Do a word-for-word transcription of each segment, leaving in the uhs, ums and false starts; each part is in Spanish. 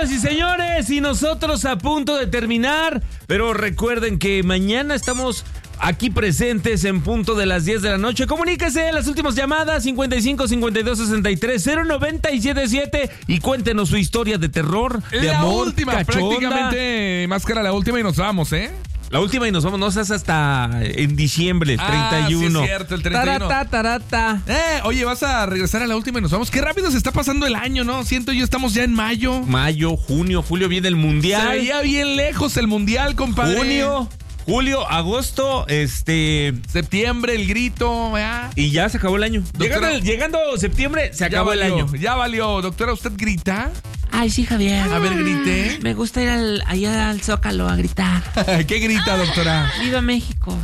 Señoras y señores, y nosotros a punto de terminar, pero recuerden que mañana estamos aquí presentes en punto de las diez de la noche. Comuníquese, las últimas llamadas cincuenta y cinco, cincuenta y dos, sesenta y tres, cero noventa y siete siete y cuéntenos su historia de terror, de la amor, última, cachonda. prácticamente, Máscara, la última y nos vamos, ¿eh? La última y nos vamos, no seas hasta en diciembre, treinta y uno. Ah, sí es cierto, el treinta y uno. Tarata, tarata. Eh, oye, vas a regresar a la última y nos vamos. Qué rápido se está pasando el año, ¿no? Siento yo, estamos ya en mayo. Mayo, junio, julio viene el mundial. Se veía bien lejos el mundial, compadre. Junio, julio, agosto, este... septiembre, el grito, ¿verdad? Y ya se acabó el año. Llegando, el- llegando septiembre, se acabó valió, el año. Ya valió. Doctora, ¿usted grita? Ay, sí, Javier. A ver, grite. Me gusta ir al, allá al Zócalo a gritar. ¿Qué grita, doctora? ¡Viva México!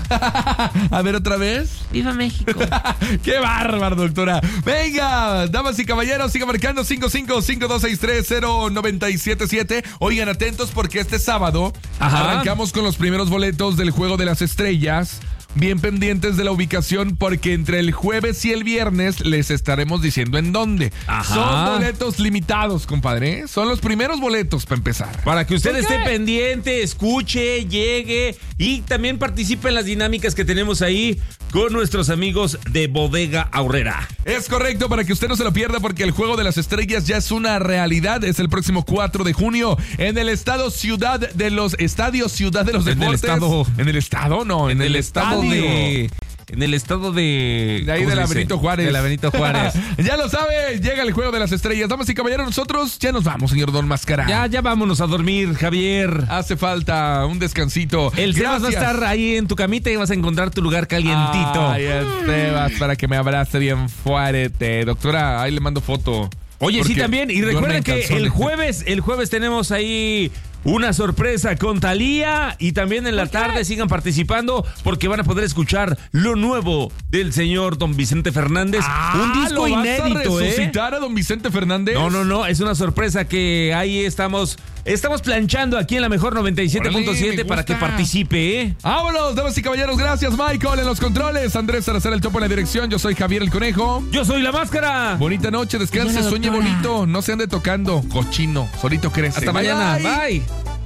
A ver, otra vez. ¡Viva México! ¡Qué bárbaro, doctora! Venga, damas y caballeros, siga marcando cinco cinco cinco dos seis tres cero nueve siete siete. Oigan, atentos porque este sábado Ajá. arrancamos con los primeros boletos del Juego de las Estrellas. Bien pendientes de la ubicación porque entre el jueves y el viernes les estaremos diciendo en dónde. Ajá. Son boletos limitados, compadre. Son los primeros boletos para empezar. Para que usted ¿Por esté qué? pendiente, escuche, llegue y también participe en las dinámicas que tenemos ahí con nuestros amigos de Bodega Aurrera. Es correcto, para que usted no se lo pierda porque el Juego de las Estrellas ya es una realidad. Es el próximo cuatro de junio en el estado Ciudad de los Estadio Ciudad de los En el Deportes. estado. ¿En el estado? No, en, el, estado estadio. de... En el estado de... De ahí ¿cómo de se la dice? Benito Juárez. De la Benito Juárez. Ya lo sabe, llega el Juego de las Estrellas. Damas y caballeros, nosotros ya nos vamos, señor Don Máscara. Ya, ya vámonos a dormir, Javier. Hace falta un descansito. El Sebas va a Gracias. estar ahí en tu camita y vas a encontrar tu lugar calientito. Ay, el Sebas, para que me abrace bien fuerte. Doctora, ahí le mando foto. Oye, sí, Porque también. Y duerme recuerden en que calzones. el jueves, el jueves tenemos ahí una sorpresa con Thalía. Y también en la tarde sigan participando porque van a poder escuchar lo nuevo del señor Don Vicente Fernández. Ah, un disco ¿lo vas inédito, a ¿eh? resucitar a don Vicente Fernández? No, no, no, es una sorpresa que ahí estamos, estamos planchando aquí en la mejor noventa y siete punto Órale, siete me para que gusta. participe, ¿eh? Vámonos, damas y caballeros. Gracias, Michael, en los controles. Andrés Salazar, el Topo en la dirección. Yo soy Javier el Conejo. Yo soy La Máscara. Bonita noche, descanse, Yo la sueñe doctora. bonito. No se ande tocando. Cochino, solito crece. Hasta mañana. Bye. Bye.